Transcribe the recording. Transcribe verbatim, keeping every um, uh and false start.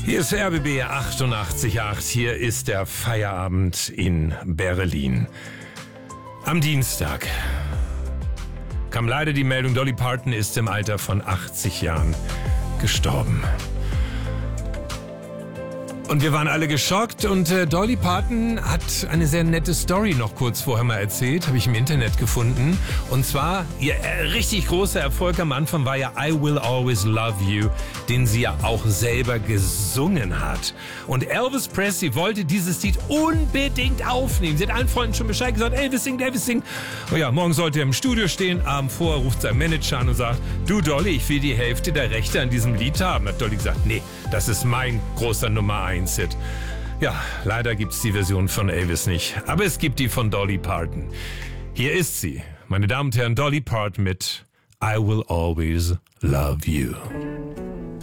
Hier ist R B B achtundachtzig Komma acht. Hier ist der Feierabend in Berlin. Am Dienstag kam leider die Meldung, Dolly Parton ist im Alter von achtzig Jahren gestorben. Und wir waren alle geschockt und äh, Dolly Parton hat eine sehr nette Story noch kurz vorher mal erzählt, habe ich im Internet gefunden. Und zwar, ihr äh, richtig großer Erfolg am Anfang war ja I Will Always Love You, den sie ja auch selber gesungen hat. Und Elvis Presley wollte dieses Lied unbedingt aufnehmen. Sie hat allen Freunden schon Bescheid gesagt, Elvis singt, Elvis singt. Oh ja, morgen sollte er im Studio stehen, Abend vorher ruft sein Manager an und sagt, du Dolly, ich will die Hälfte der Rechte an diesem Lied haben. Hat Dolly gesagt, nee, das ist mein großer Nummer eins. Hit. Ja, leider gibt's die Version von Elvis nicht, aber es gibt die von Dolly Parton. Hier ist sie, meine Damen und Herren, Dolly Parton mit I Will Always Love You.